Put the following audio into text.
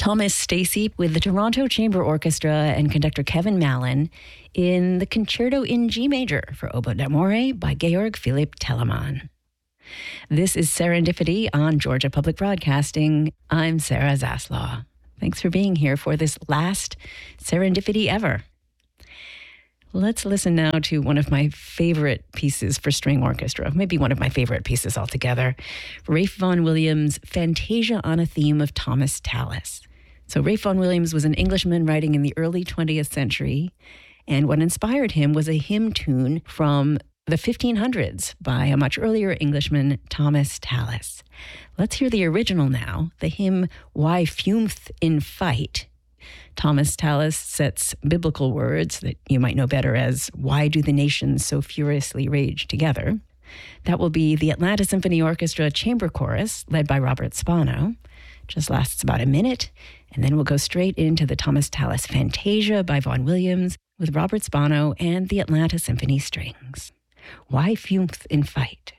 Thomas Stacey with the Toronto Chamber Orchestra and conductor Kevin Mallon in the Concerto in G Major for Oboe d'Amore by Georg Philipp Telemann. This is Serendipity on Georgia Public Broadcasting. I'm Sarah Zaslaw. Thanks for being here for this last Serendipity ever. Let's listen now to one of my favorite pieces for string orchestra, maybe one of my favorite pieces altogether, Ralph Vaughan Williams' Fantasia on a Theme of Thomas Tallis. So Ralph Vaughan Williams was an Englishman writing in the early 20th century, and what inspired him was a hymn tune from the 1500s by a much earlier Englishman, Thomas Tallis. Let's hear the original now, the hymn Why Fum'th in Fight. Thomas Tallis sets biblical words that you might know better as, why do the nations so furiously rage together? That will be the Atlanta Symphony Orchestra Chamber Chorus, led by Robert Spano. Just lasts about a minute, and then we'll go straight into the Thomas Tallis Fantasia by Vaughan Williams with Robert Spano and the Atlanta Symphony Strings. Why Fum'th in Fight?